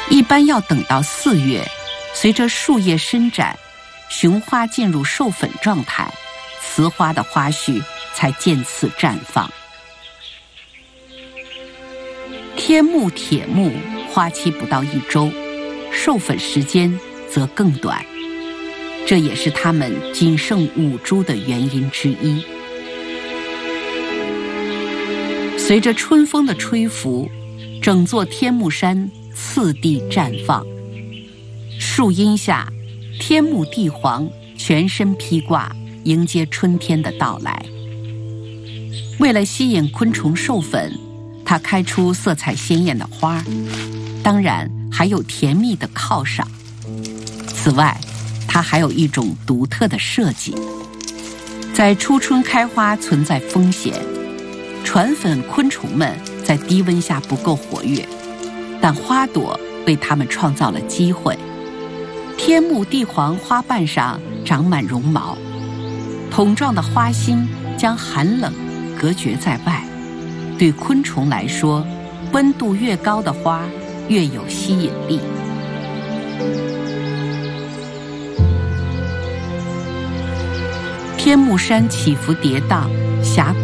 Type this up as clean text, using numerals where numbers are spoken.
一般要等到4月，随着树叶伸展，雄花进入授粉状态，雌花的花序才渐次绽放。天目、铁目花期不到1周，授粉时间则更短，这也是它们仅剩5株的原因之一。随着春风的吹拂，整座天目山次第绽放。树荫下，天目地黄全身披挂，迎接春天的到来。为了吸引昆虫授粉，它开出色彩鲜艳的花，当然还有甜蜜的犒赏。此外，它还有一种独特的设计。在初春开花存在风险，传粉昆虫们在低温下不够活跃，但花朵为它们创造了机会。天目地黄花瓣上长满绒毛，筒状的花心将寒冷隔绝在外。对昆虫来说，温度越高的花越有吸引力。天目山起伏跌宕，峡谷